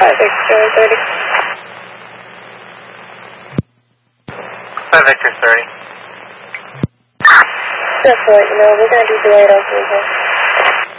Victor 30. 5 Victor 30. Just to let you know, we're going to do delayed opening here.